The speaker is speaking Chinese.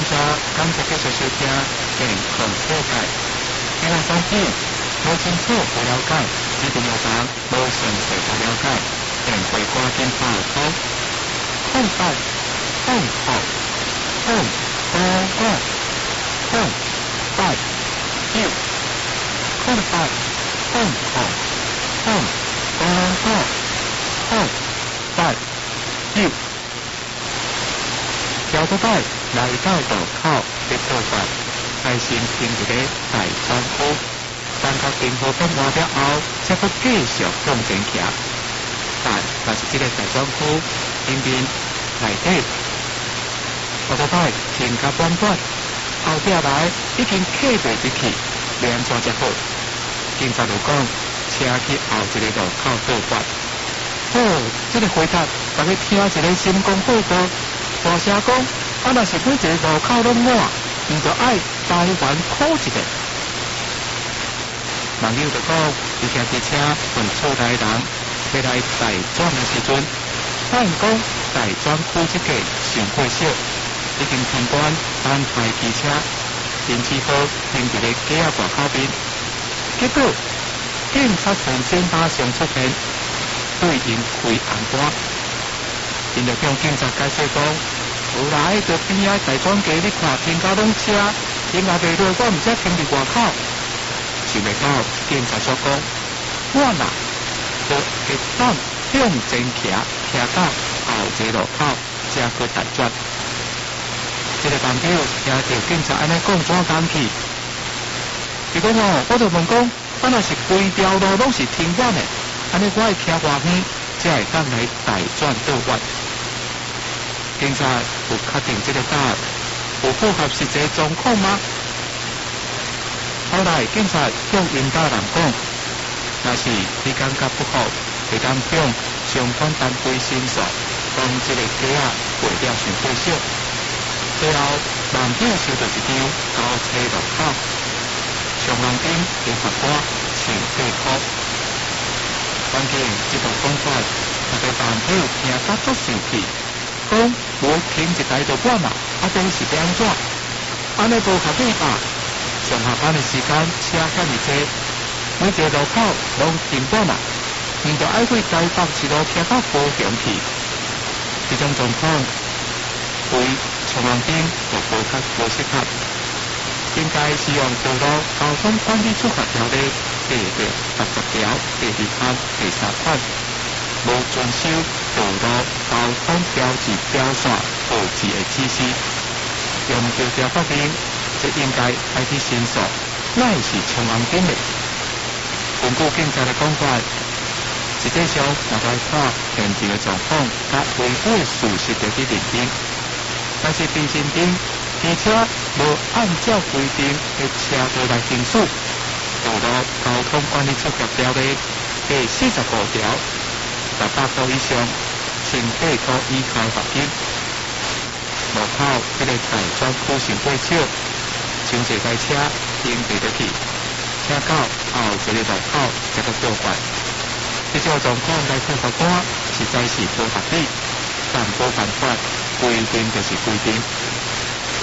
谢继续收听健康世界。听众朋友，无清楚不了解，一定要讲无详细不了解，便会赶紧报考。控制、控好、控多个、控带救、控带、控好、控多个、控带救。交通带来到路口的做法，开先停一个大专区，等到停好变换了后，才搁继续向前行。但是这个大专区偏偏内底，交通带停甲短短，后壁来已经客袂入去，要安怎才好？警察就讲，车去后一个路口倒发。哦，这个回答，大家听一个心公报告。大声讲，若是每一个路口拢满，毋着爱台湾考一个。网友就讲，伊骑机车分厝内人要来大专的时阵，发现讲大专区这个上过少，已经停管安排机车，因此好停一个街仔外口边。结果警察从先马上出现，对因开红单。因就向警察解释讲，有来到边仔大专街，你看停到拢车，因也袂落，我毋则停伫外口。想袂到警察所讲，我若就会等向前骑到后一个路口，才去大专。这个朋友听到警察安尼讲，怎敢去？伊讲哦，我就问讲，若是规条路拢是停满的，安尼我会骑偌远，才会当来大专倒弯。警察有确定这个答案有符合实际状况吗？后来警察向引导人讲，若是你感觉不好，会当向相关单位申诉，讲这个街仔过了上过少。最后，网友收到一张交车路口，上网顶给罚款1,800块。关键这个讲法，大家网友听甲足生气。讲无停一台就管嘛，都是要安怎？安尼无合理吧？上下班的时间车遐尔济，每一个路口拢停管嘛，毋着爱去台北一路骑到高雄去。这种状况对冲浪顶就无适合，应该是用道路交通管理处罚条例第80条第2项第3款。无遵守道路交通标志标线布置的指示，用着条法令，则应该爱去申诉，乃是冲人顶的。根据警察的讲法，实际上若来看现场的状况，甲违规事实就去认定。但是平行顶机车无按照规定的车道来行驶，道路交通管理处罚条例第45条。100块以上，1,800块以下罚金。路口这个大专区上过少，像一台车停袂得去，车到后一个路口才个倒换。这种状况来看法官实在是无合理，但无办法，规定就是规定。